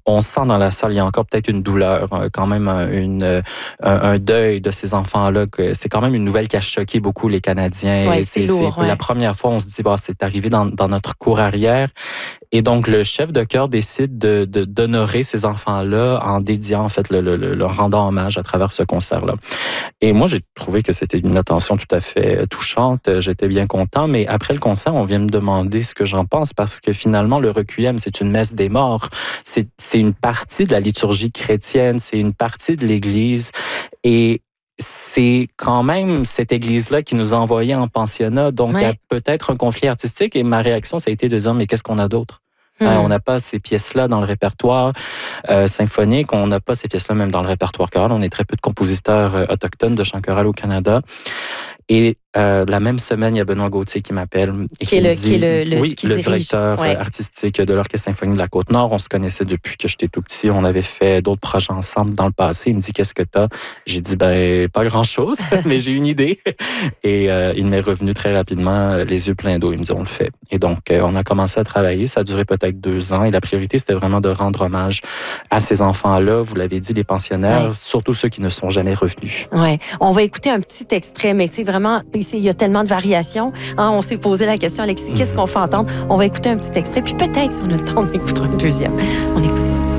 on sent dans la salle, il y a encore peut-être une douleur, quand même un deuil de ces enfants-là. Que c'est quand même une nouvelle qui a choqué beaucoup les Canadiens. Ouais, c'est lourd. La première fois, on se dit, c'est arrivé dans notre cour arrière. Et donc, le chef de chœur décide d'honorer ces enfants-là en dédiant, en fait, leur rendant hommage à travers ce concert-là. Et moi, j'ai trouvé que c'était une attention tout à fait touchante. J'étais bien content. Mais après le concert, on vient me demander ce que j'en pense parce que finalement, le requiem, c'est une messe des morts. C'est une partie de la liturgie chrétienne. C'est une partie de l'Église. Et c'est quand même cette église-là qui nous a envoyés en pensionnat. Donc, il y a peut-être un conflit artistique. Et ma réaction, ça a été de dire, mais qu'est-ce qu'on a d'autre? On n'a pas ces pièces-là dans le répertoire symphonique. On n'a pas ces pièces-là même dans le répertoire choral. On est très peu de compositeurs autochtones de chant choral au Canada. Et la même semaine, il y a Benoît Gauthier qui m'appelle. Et qui est le directeur artistique de l'Orchestre symphonique de la Côte-Nord. On se connaissait depuis que j'étais tout petit. On avait fait d'autres projets ensemble dans le passé. Il me dit, qu'est-ce que t'as? J'ai dit, pas grand-chose, mais j'ai une idée. Et il m'est revenu très rapidement, les yeux pleins d'eau. Il me dit, on le fait. Et donc, on a commencé à travailler. Ça a duré peut-être 2 ans. Et la priorité, c'était vraiment de rendre hommage à ces enfants-là. Vous l'avez dit, les pensionnaires, surtout ceux qui ne sont jamais revenus. Ouais. On va écouter un petit extrait, mais c'est vraiment... Il y a tellement de variations. On s'est posé la question, Alexis, qu'est-ce qu'on fait entendre? On va écouter un petit extrait, puis peut-être, si on a le temps, on écoutera un deuxième. On écoute ça.